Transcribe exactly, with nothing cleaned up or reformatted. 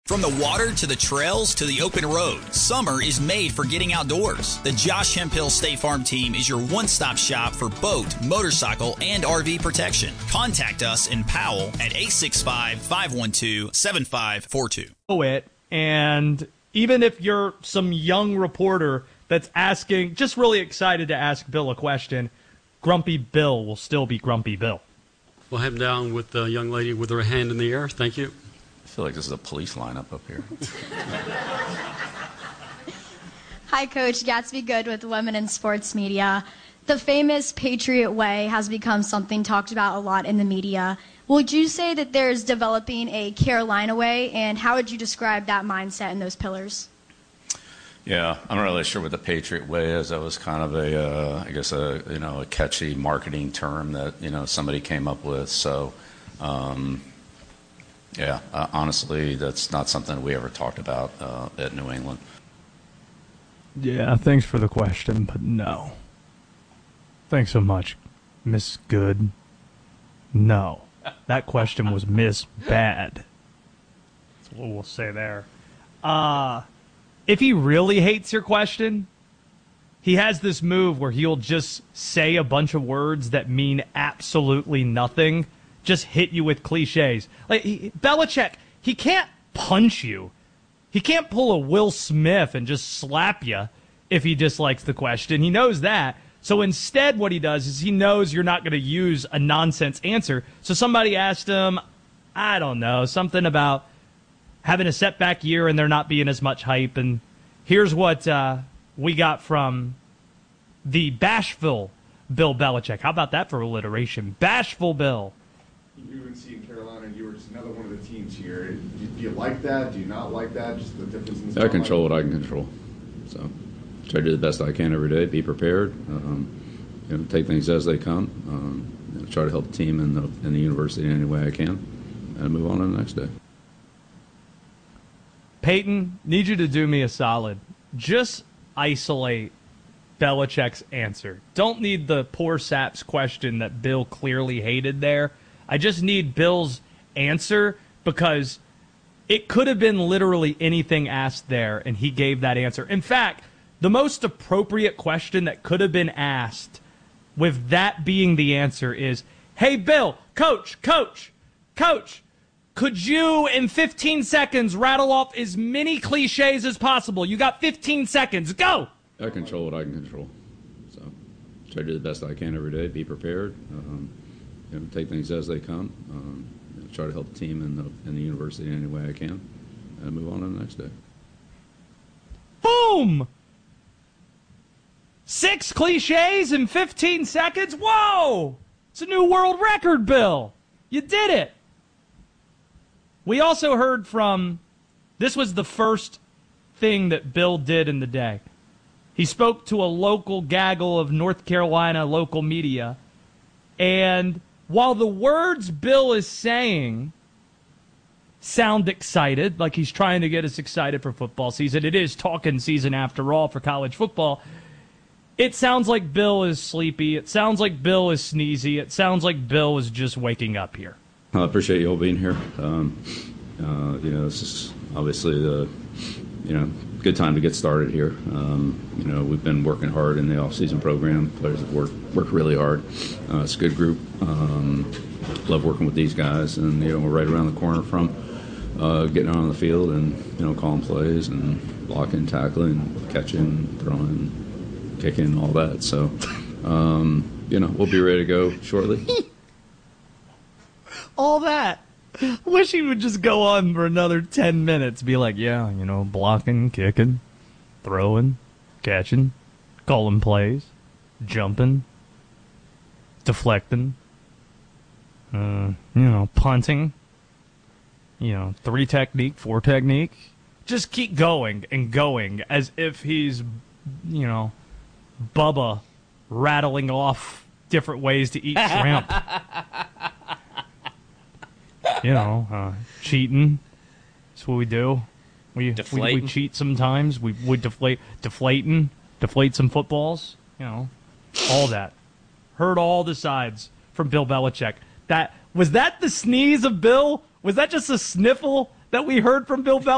From the water to the trails to the open road, summer is made for getting outdoors. The Josh Hemphill State Farm team is your one-stop shop for boat, motorcycle, and R V protection. Contact us in Powell at eight six five, five one two, seven five four two. It, and even if you're some young reporter that's asking, just really excited to ask Bill a question, Grumpy Bill will still be Grumpy Bill. We'll have him down with the young lady with her hand in the air. Thank you. I feel like this is a police lineup up here. Hi, Coach. Gatsby Good with Women in Sports Media. The famous Patriot Way has become something talked about a lot in the media. Would you say that there's developing a Carolina way, and how would you describe that mindset and those pillars? Yeah, I'm not really sure what the Patriot Way is. That was kind of a, uh, I guess, a you know, a catchy marketing term that you know somebody came up with. So, um, yeah, uh, honestly, that's not something we ever talked about uh, at New England. Yeah, thanks for the question, but no. Thanks so much, Miss Good. No, that question was Miss Bad. That's what we'll say there. Uh, if he really hates your question, he has this move where he'll just say a bunch of words that mean absolutely nothing, just hit you with cliches. Like he, Belichick, he can't punch you. He can't pull a Will Smith and just slap you if he dislikes the question. He knows that. So instead what he does is he knows you're not going to use a nonsense answer. So somebody asked him, I don't know, something about having a setback year and there not being as much hype. And here's what uh, we got from the bashful Bill Belichick. How about that for alliteration? Bashful Bill. U N C and Carolina, you were just another one of the teams here. Do, do you like that? Do you not like that? Just the difference in the I control what I can control. So try to do the best I can every day. Be prepared. Um, you know, take things as they come. Um, you know, try to help the team and the, and the university in any way I can, and move on to the next day. Peyton, need you to do me a solid. Just isolate Belichick's answer. Don't need the poor sap's question that Bill clearly hated there. I just need Bill's answer because it could have been literally anything asked there, and he gave that answer. In fact, the most appropriate question that could have been asked with that being the answer is, hey, Bill, coach, coach, coach, could you in fifteen seconds rattle off as many cliches as possible? You got fifteen seconds. Go! I control what I can control. So try to do the best I can every day. Be prepared. Um, you know, take things as they come. Um, you know, try to help the team and the, and the university in any way I can, and move on to the next day. Boom! Six cliches in fifteen seconds? Whoa! It's a new world record, Bill. You did it. We also heard from, this was the first thing that Bill did in the day. He spoke to a local gaggle of North Carolina local media, and while the words Bill is saying sound excited, like he's trying to get us excited for football season, it is talking season after all for college football, it sounds like Bill is sleepy, it sounds like Bill is sneezy, it sounds like Bill is just waking up here. I appreciate you all being here. Um, uh, you know, this is obviously the, you know, good time to get started here. Um, you know, we've been working hard in the off-season program. Players have worked worked really hard. Uh, it's a good group. Um, love working with these guys, and you know, we're right around the corner from uh, getting on the field and you know, calling plays and blocking, tackling, catching, throwing, kicking, all that. So, um, you know, we'll be ready to go shortly. All that. Wish he would just go on for another ten minutes. Be like, yeah, you know, blocking, kicking, throwing, catching, calling plays, jumping, deflecting, uh, you know, punting, you know, three technique, four technique. Just keep going and going as if he's, you know, Bubba rattling off different ways to eat shrimp. You know, uh, cheating. That's what we do. We, we we cheat sometimes. We we deflate, deflating, deflate some footballs. You know, all that. Heard all the sides from Bill Belichick. That was that the sneeze of Bill? Was that just a sniffle that we heard from Bill Belichick?